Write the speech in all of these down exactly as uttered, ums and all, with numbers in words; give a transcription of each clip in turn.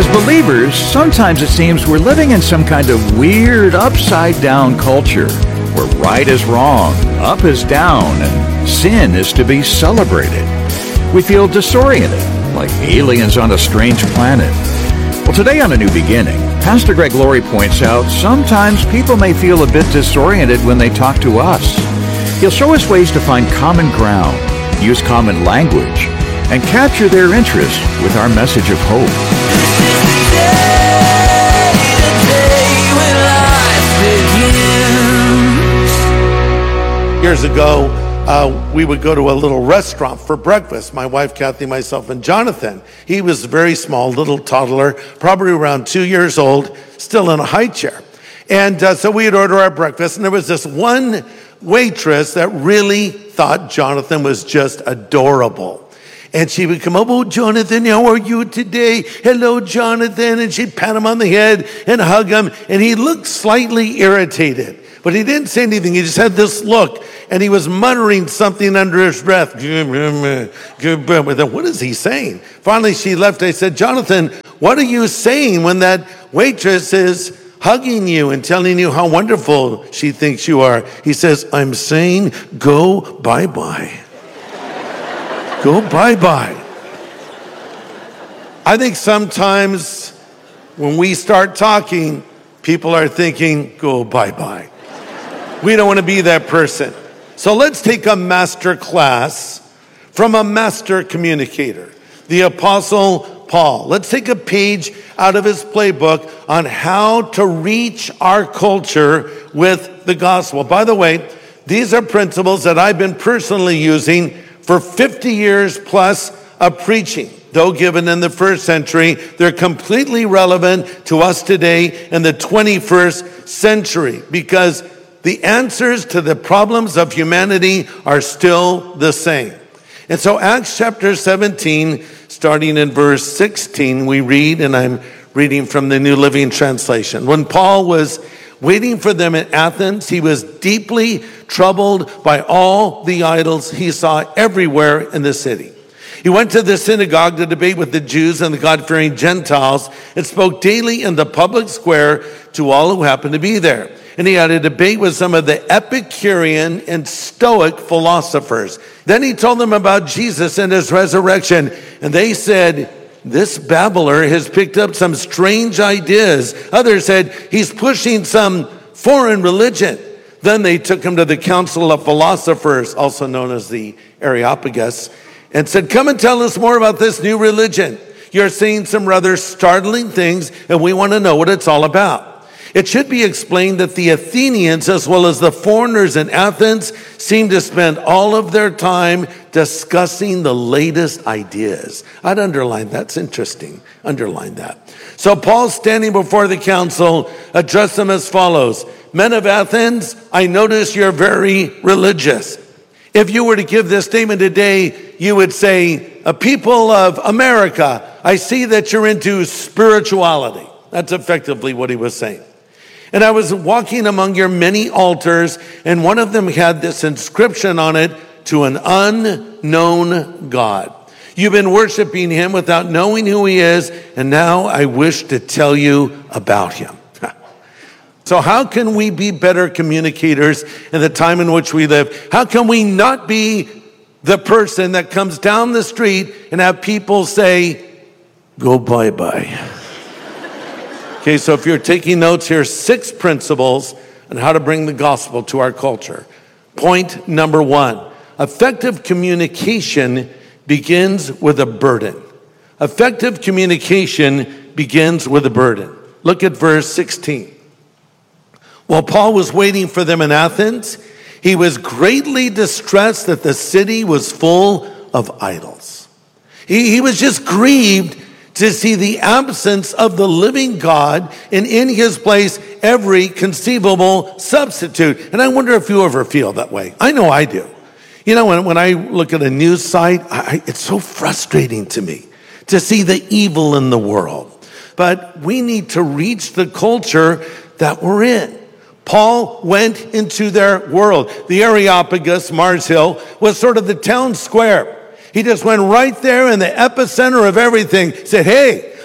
As believers, sometimes it seems we're living in some kind of weird upside-down culture where right is wrong, up is down, and sin is to be celebrated. We feel disoriented, like aliens on a strange planet. Well, today on A New Beginning, Pastor Greg Laurie points out sometimes people may feel a bit disoriented when they talk to us. He'll show us ways to find common ground, use common language, and capture their interest with our message of hope. Years ago, uh, we would go to a little restaurant for breakfast. My wife, Kathy, myself, and Jonathan. He was a very small, little toddler, probably around two years old, still in a high chair. And uh, so we'd order our breakfast, and there was this one waitress that really thought Jonathan was just adorable. And she would come up, "Oh, Jonathan, how are you today? Hello, Jonathan." And she'd pat him on the head and hug him. And he looked slightly irritated. But he didn't say anything. He just had this look. And he was muttering something under his breath. What is he saying? Finally, she left. I said, "Jonathan, what are you saying when that waitress is hugging you and telling you how wonderful she thinks you are?" He says, "I'm saying go bye-bye." Go bye-bye. I think sometimes when we start talking, people are thinking, go bye-bye. We don't want to be that person. So let's take a master class from a master communicator, the Apostle Paul. Let's take a page out of his playbook on how to reach our culture with the gospel. By the way, these are principles that I've been personally using for fifty years plus of preaching. Though given in the first century, they're completely relevant to us today in the twenty-first century because the answers to the problems of humanity are still the same. And so Acts chapter seventeen, starting in verse sixteen, we read, and I'm reading from the New Living Translation. When Paul was waiting for them in Athens, he was deeply troubled by all the idols he saw everywhere in the city. He went to the synagogue to debate with the Jews and the God-fearing Gentiles and spoke daily in the public square to all who happened to be there. And he had a debate with some of the Epicurean and Stoic philosophers. Then he told them about Jesus and his resurrection. And they said, "This babbler has picked up some strange ideas." Others said, "He's pushing some foreign religion." Then they took him to the council of philosophers, also known as the Areopagus, and said, "Come and tell us more about this new religion. You're seeing some rather startling things, and we want to know what it's all about." It should be explained that the Athenians, as well as the foreigners in Athens, seem to spend all of their time discussing the latest ideas. I'd underline that. That's interesting. Underline that. So Paul, standing before the council, addressed them as follows. "Men of Athens, I notice you're very religious. If you were to give this statement today, you would say, a people of America, I see that you're into spirituality." That's effectively what he was saying. "And I was walking among your many altars, and one of them had this inscription on it, 'To an unknown God.' You've been worshiping him without knowing who he is, and now I wish to tell you about him." So how can we be better communicators in the time in which we live? How can we not be the person that comes down the street and have people say, "Go bye-bye"? Okay, so if you're taking notes, here's six principles on how to bring the gospel to our culture. Point number one, effective communication begins with a burden. Effective communication begins with a burden. Look at verse sixteen. While Paul was waiting for them in Athens, he was greatly distressed that the city was full of idols. He, he was just grieved to see the absence of the living God and in his place every conceivable substitute. And I wonder if you ever feel that way. I know I do. You know, when, when I look at a news site, I, it's so frustrating to me to see the evil in the world. But we need to reach the culture that we're in. Paul went into their world. The Areopagus, Mars Hill, was sort of the town square. He just went right there in the epicenter of everything. Said, "Hey,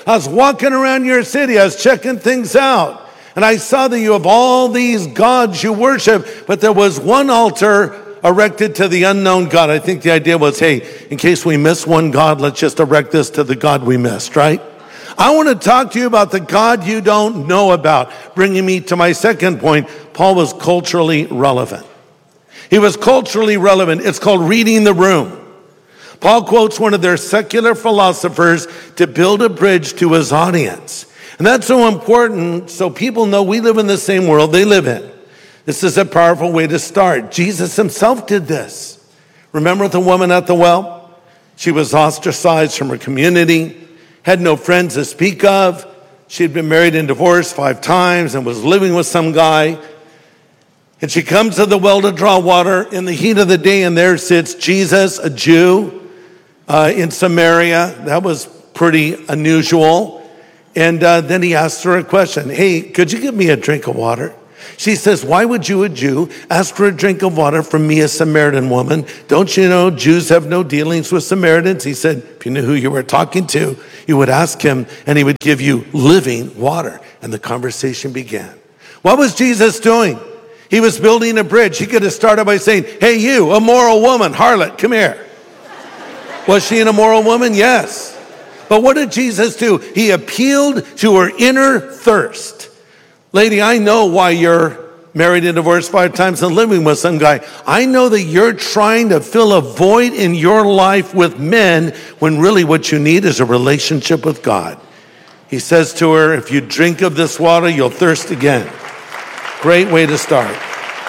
I was walking around your city. I was checking things out. And I saw that you have all these gods you worship, but there was one altar erected to the unknown God. I think the idea was, hey, in case we miss one God, let's just erect this to the God we missed, right? I want to talk to you about the God you don't know about, bringing me to my second point. Paul was culturally relevant. He was culturally relevant. It's called reading the room. Paul quotes one of their secular philosophers to build a bridge to his audience. And that's so important so people know we live in the same world they live in. This is a powerful way to start. Jesus himself did this. Remember the woman at the well? She was ostracized from her community, had no friends to speak of. She had been married and divorced five times and was living with some guy. And she comes to the well to draw water in the heat of the day, and there sits Jesus, a Jew, uh, in Samaria. That was pretty unusual. And uh, then he asks her a question. Hey, could you give me a drink of water? She says, why would you, a Jew, ask for a drink of water from me, a Samaritan woman? Don't you know Jews have no dealings with Samaritans? He said, if you knew who you were talking to, you would ask him, and he would give you living water. And the conversation began. What was Jesus doing? He was building a bridge. He could have started by saying, hey, you, a moral woman, harlot, come here. Was she an immoral woman? Yes. But what did Jesus do? He appealed to her inner thirst. Lady, I know why you're married and divorced five times and living with some guy. I know that you're trying to fill a void in your life with men when really what you need is a relationship with God. He says to her, if you drink of this water, you'll thirst again. Great way to start.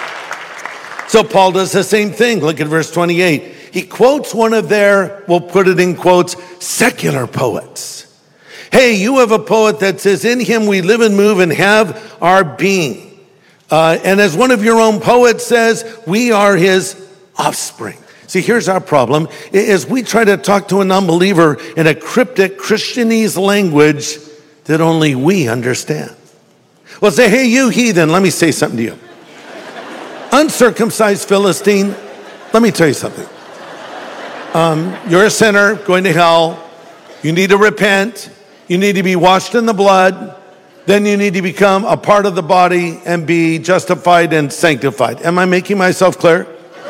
So Paul does the same thing. Look at verse twenty-eight. He quotes one of their, we'll put it in quotes, secular poets. Hey, you have a poet that says, in him we live and move and have our being. Uh, and as one of your own poets says, we are his offspring. See, here's our problem, is we try to talk to an unbeliever in a cryptic Christianese language that only we understand. Well, say, hey, you heathen, let me say something to you. Uncircumcised Philistine, let me tell you something. Um, you're a sinner going to hell. You need to repent. You need to be washed in the blood. Then you need to become a part of the body and be justified and sanctified. Am I making myself clear?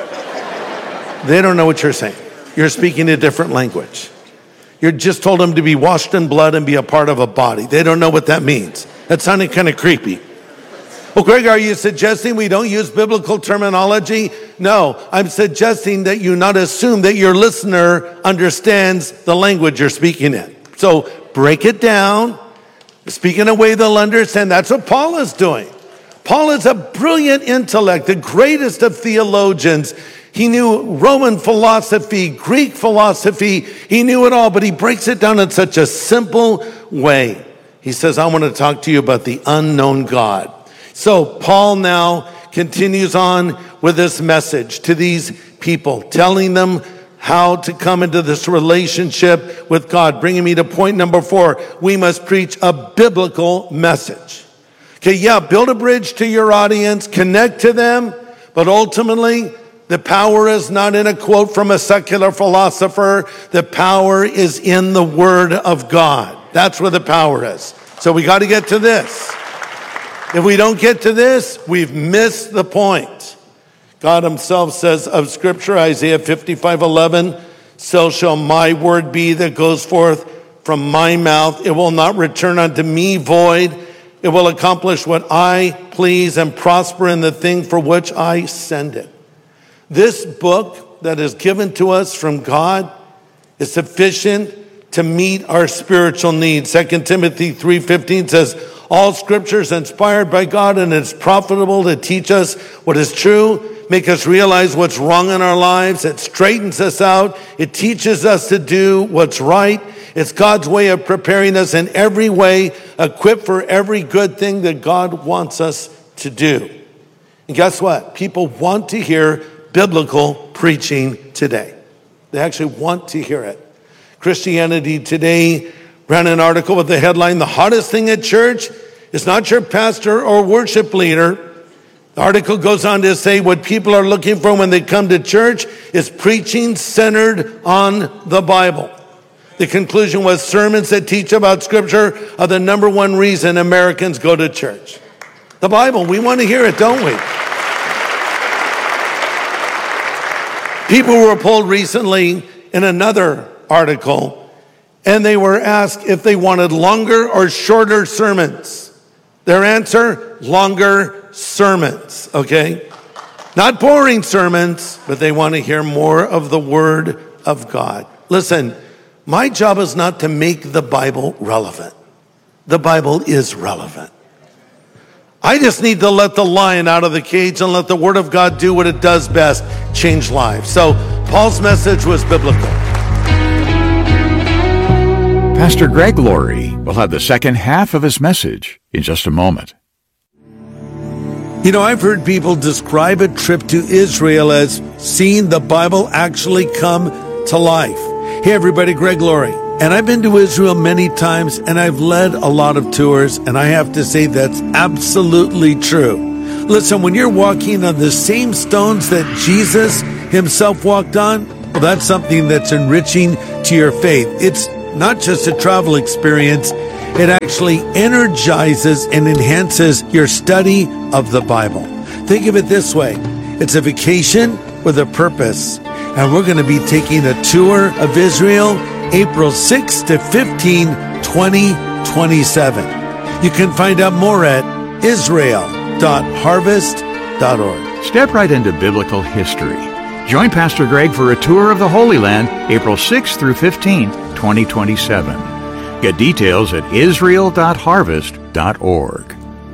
They don't know what you're saying. You're speaking a different language. You just told them to be washed in blood and be a part of a body. They don't know what that means. That sounded kind of creepy. Well, Greg, are you suggesting we don't use biblical terminology? No, I'm suggesting that you not assume that your listener understands the language you're speaking in. So break it down, speak in a way they'll understand. That's what Paul is doing. Paul is a brilliant intellect, the greatest of theologians. He knew Roman philosophy, Greek philosophy. He knew it all, but he breaks it down in such a simple way. He says, I want to talk to you about the unknown God. So Paul now continues on with this message to these people, telling them how to come into this relationship with God, bringing me to point number four. We must preach a biblical message. Okay, yeah, build a bridge to your audience, connect to them, but ultimately, the power is not in a quote from a secular philosopher. The power is in the Word of God. That's where the power is. So we got to get to this. If we don't get to this, we've missed the point. God himself says of Scripture, Isaiah fifty-five eleven, so shall my word be that goes forth from my mouth. It will not return unto me void. It will accomplish what I please and prosper in the thing for which I send it. This book that is given to us from God is sufficient to meet our spiritual needs. Second Timothy three fifteen says, all scripture is inspired by God and it's profitable to teach us what is true, make us realize what's wrong in our lives. It straightens us out. It teaches us to do what's right. It's God's way of preparing us in every way, equipped for every good thing that God wants us to do. And guess what? People want to hear biblical preaching today. They actually want to hear it. Christianity Today ran an article with the headline, the hottest thing at church is not your pastor or worship leader. The article goes on to say what people are looking for when they come to church is preaching centered on the Bible. The conclusion was sermons that teach about Scripture are the number one reason Americans go to church. The Bible, we want to hear it, don't we? People were polled recently in another article, and they were asked if they wanted longer or shorter sermons. Their answer, longer sermons, okay? Not boring sermons, but they want to hear more of the Word of God. Listen, my job is not to make the Bible relevant. The Bible is relevant. I just need to let the lion out of the cage and let the Word of God do what it does best, change lives. So Paul's message was biblical. Pastor Greg Laurie will have the second half of his message in just a moment. You know, I've heard people describe a trip to Israel as seeing the Bible actually come to life. Hey everybody, Greg Laurie. And I've been to Israel many times, and I've led a lot of tours, and I have to say that's absolutely true. Listen, when you're walking on the same stones that Jesus himself walked on, well, that's something that's enriching to your faith. It's not just a travel experience. It actually energizes and enhances your study of the Bible. Think of it this way. It's a vacation with a purpose. And we're going to be taking a tour of Israel April sixth to fifteenth, twenty twenty-seven. You can find out more at israel dot harvest dot org. Step right into biblical history. Join Pastor Greg for a tour of the Holy Land April sixth through fifteenth, twenty twenty-seven. Get details at israel dot harvest dot org.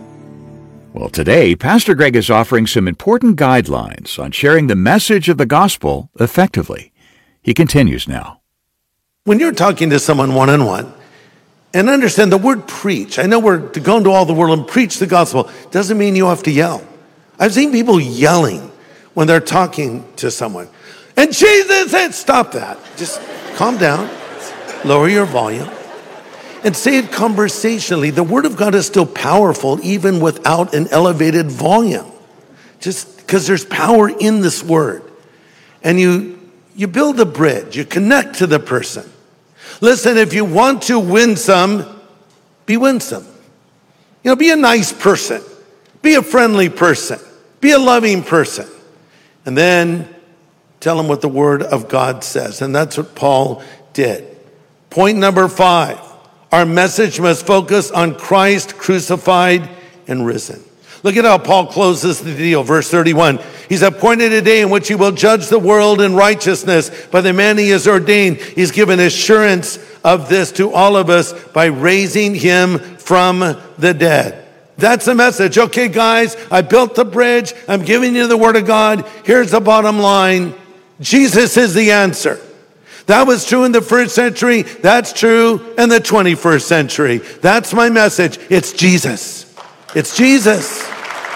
Well, today, Pastor Greg is offering some important guidelines on sharing the message of the gospel effectively. He continues now. When you're talking to someone one-on-one, and understand the word preach, I know we're to go into all the world and preach the gospel, doesn't mean you have to yell. I've seen people yelling when they're talking to someone. And Jesus said, stop that. Just calm down, lower your volume, and say it conversationally. The Word of God is still powerful even without an elevated volume, just because there's power in this Word. And you, you build a bridge, you connect to the person. Listen, if you want to win some, be winsome. You know, be a nice person. Be a friendly person. Be a loving person. And then tell them what the Word of God says. And that's what Paul did. Point number five. Our message must focus on Christ crucified and risen. Look at how Paul closes the deal. Verse thirty-one. He's appointed a day in which he will judge the world in righteousness by the man he has ordained. He's given assurance of this to all of us by raising him from the dead. That's the message. Okay, guys, I built the bridge. I'm giving you the Word of God. Here's the bottom line. Jesus is the answer. That was true in the first century. That's true in the twenty-first century. That's my message. It's Jesus. It's Jesus.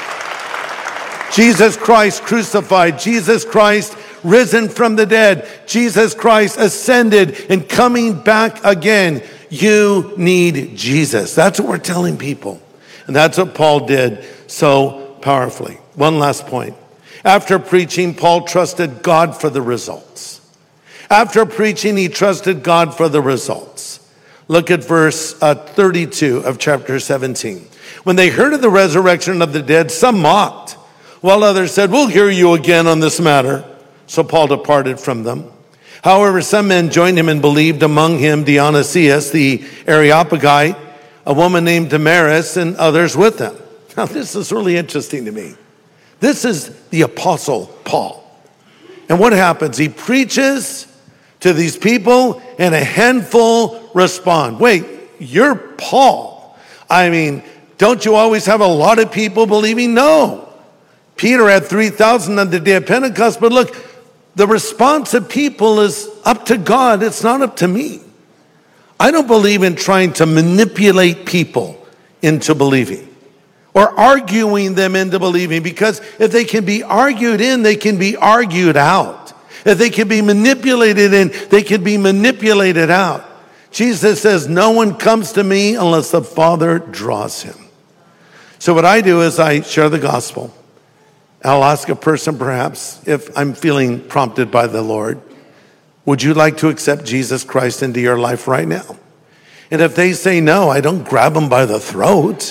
Jesus Christ crucified. Jesus Christ risen from the dead. Jesus Christ ascended and coming back again. You need Jesus. That's what we're telling people. And that's what Paul did so powerfully. One last point. After preaching, Paul trusted God for the results. After preaching, he trusted God for the results. Look at verse uh, thirty-two of chapter seventeen. When they heard of the resurrection of the dead, some mocked, while others said, we'll hear you again on this matter. So Paul departed from them. However, some men joined him and believed, among him Dionysius, the Areopagite, a woman named Damaris, and others with them. Now, this is really interesting to me. This is the Apostle Paul. And what happens? He preaches to these people, and a handful respond. Wait, you're Paul. I mean, don't you always have a lot of people believing? No. Peter had three thousand on the day of Pentecost, but look, the response of people is up to God. It's not up to me. I don't believe in trying to manipulate people into believing or arguing them into believing, because if they can be argued in, they can be argued out. If they can be manipulated in, they can be manipulated out. Jesus says, no one comes to me unless the Father draws him. So what I do is I share the gospel. I'll ask a person perhaps if I'm feeling prompted by the Lord, would you like to accept Jesus Christ into your life right now? And if they say no, I don't grab them by the throat.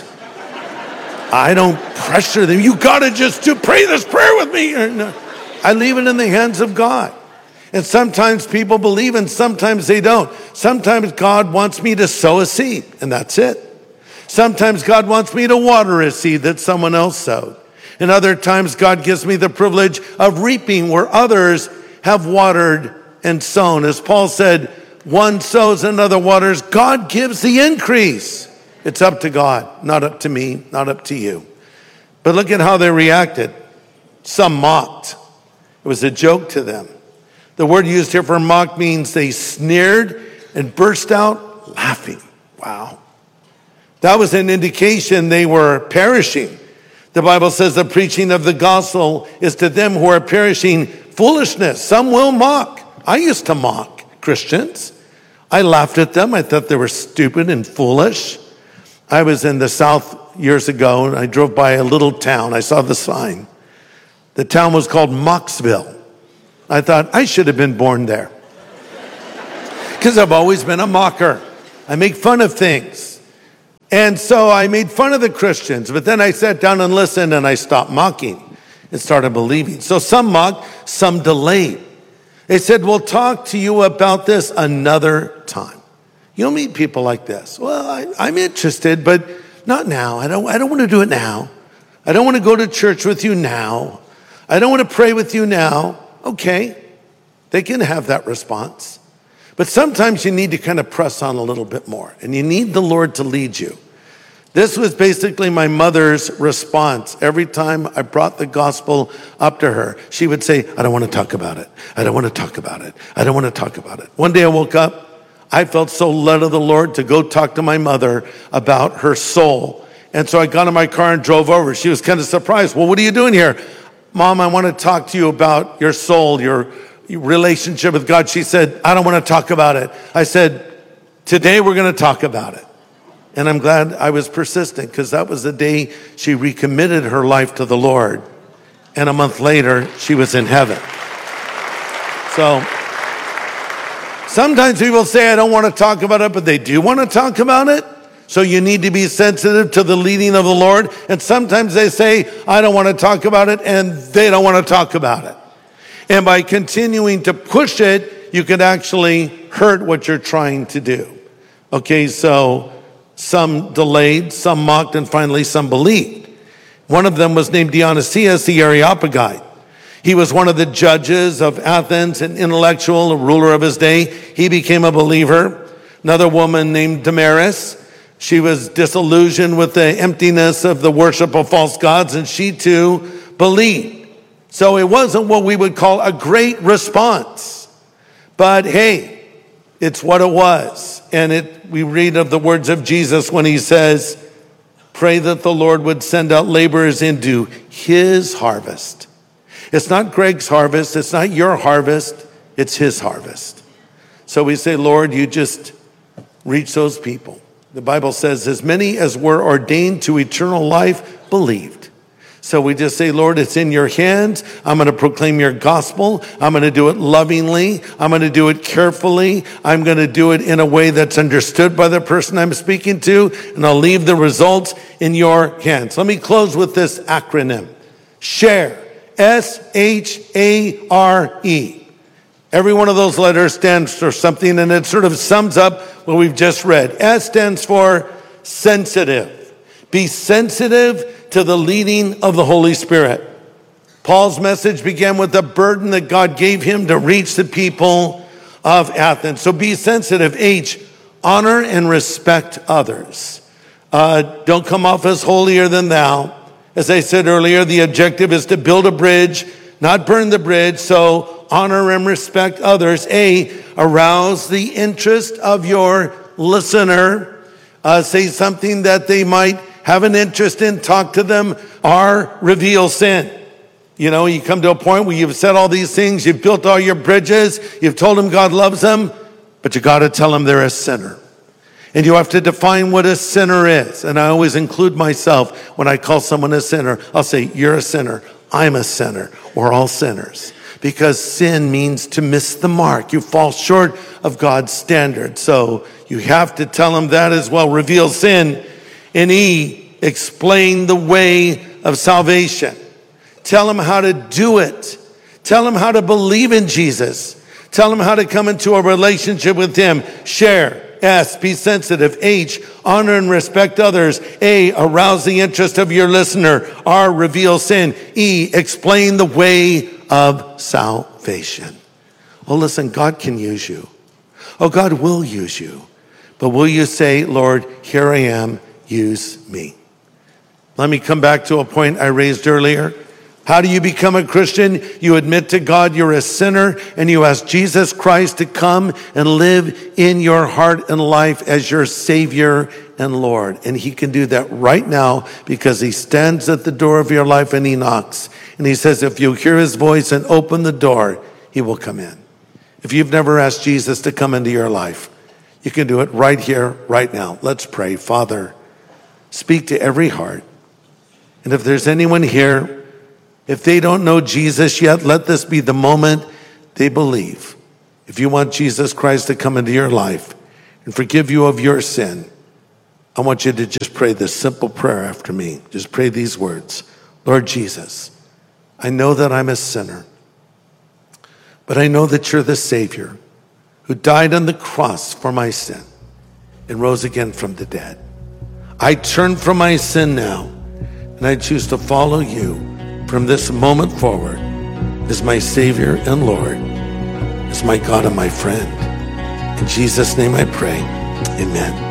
I don't pressure them. You got to just do, pray this prayer with me. No. I leave it in the hands of God. And sometimes people believe and sometimes they don't. Sometimes God wants me to sow a seed, and that's it. Sometimes God wants me to water a seed that someone else sowed. And other times God gives me the privilege of reaping where others have watered and sown. As Paul said, one sows, another waters. God gives the increase. It's up to God, not up to me, not up to you. But look at how they reacted. Some mocked. It was a joke to them. The word used here for mock means they sneered and burst out laughing. Wow. That was an indication they were perishing. The Bible says the preaching of the gospel is to them who are perishing foolishness. Some will mock. I used to mock Christians. I laughed at them. I thought they were stupid and foolish. I was in the South years ago, and I drove by a little town. I saw the sign. The town was called Mocksville. I thought, I should have been born there. Because I've always been a mocker. I make fun of things. And so I made fun of the Christians, but then I sat down and listened, and I stopped mocking and started believing. So some mocked, some delayed. They said, we'll talk to you about this another time. You'll meet people like this. Well, I, I'm interested, but not now. I don't, I don't want to do it now. I don't want to go to church with you now. I don't want to pray with you now. Okay, they can have that response. But sometimes you need to kind of press on a little bit more, and you need the Lord to lead you. This was basically my mother's response. Every time I brought the gospel up to her, she would say, I don't want to talk about it. I don't want to talk about it. I don't want to talk about it. One day I woke up, I felt so led of the Lord to go talk to my mother about her soul. And so I got in my car and drove over. She was kind of surprised. Well, what are you doing here? Mom, I want to talk to you about your soul, your relationship with God. She said, I don't want to talk about it. I said, today we're going to talk about it. And I'm glad I was persistent, because that was the day she recommitted her life to the Lord. And a month later, she was in heaven. So sometimes people say, I don't want to talk about it, but they do want to talk about it. So you need to be sensitive to the leading of the Lord. And sometimes they say, I don't want to talk about it, and they don't want to talk about it. And by continuing to push it, you could actually hurt what you're trying to do. Okay, so some delayed, some mocked, and finally some believed. One of them was named Dionysius the Areopagite. He was one of the judges of Athens, an intellectual, a ruler of his day. He became a believer. Another woman named Damaris. She was disillusioned with the emptiness of the worship of false gods, and she too believed. So it wasn't what we would call a great response. But hey, it's what it was. And it, we read of the words of Jesus when he says, pray that the Lord would send out laborers into his harvest. It's not Greg's harvest. It's not your harvest. It's his harvest. So we say, Lord, you just reach those people. The Bible says, as many as were ordained to eternal life believed. So we just say, Lord, it's in your hands. I'm going to proclaim your gospel. I'm going to do it lovingly. I'm going to do it carefully. I'm going to do it in a way that's understood by the person I'm speaking to, and I'll leave the results in your hands. Let me close with this acronym. SHARE. S H A R E. Every one of those letters stands for something, and it sort of sums up what we've just read. S stands for sensitive. Be sensitive to the leading of the Holy Spirit. Paul's message began with the burden that God gave him to reach the people of Athens. So be sensitive. H, honor and respect others. Uh, don't come off as holier than thou. As I said earlier, the objective is to build a bridge, not burn the bridge. So honor and respect others. A, arouse the interest of your listener. Uh, say something that they might have an interest in. Talk to them. R, reveal sin. You know, you come to a point where you've said all these things, you've built all your bridges, you've told them God loves them, but you got to tell them they're a sinner. And you have to define what a sinner is. And I always include myself when I call someone a sinner. I'll say, you're a sinner. I'm a sinner. We're all sinners. because sin means to miss the mark. You fall short of God's standard. So you have to tell him that as well. Reveal sin. And E, explain the way of salvation. Tell him how to do it. Tell him how to believe in Jesus. Tell him how to come into a relationship with him. Share. S, be sensitive. H, honor and respect others. A, arouse the interest of your listener. R, reveal sin. E, explain the way of salvation. Well, listen, God can use you. Oh, God will use you. But will you say, Lord, here I am, use me? Let me come back to a point I raised earlier. How do you become a Christian? You admit to God you're a sinner and you ask Jesus Christ to come and live in your heart and life as your Savior and Lord. And he can do that right now because he stands at the door of your life and he knocks. And he says, if you hear his voice and open the door, he will come in. If you've never asked Jesus to come into your life, you can do it right here, right now. Let's pray. Father, speak to every heart. And if there's anyone here, if they don't know Jesus yet, let this be the moment they believe. If you want Jesus Christ to come into your life and forgive you of your sin, I want you to just pray this simple prayer after me. Just pray these words. Lord Jesus, I know that I'm a sinner, but I know that you're the Savior who died on the cross for my sin and rose again from the dead. I turn from my sin now, and I choose to follow you from this moment forward as my Savior and Lord, as my God and my friend. In Jesus' name I pray, amen.